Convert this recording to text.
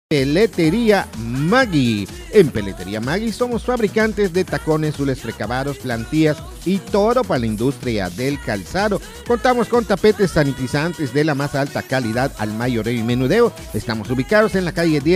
Peletería Maggi. En Peletería Maggi somos fabricantes de tacones, zules precabados, plantillas y todo para la industria del calzado. Contamos con tapetes sanitizantes de la más alta calidad al mayoreo y menudeo. Estamos ubicados en la calle 10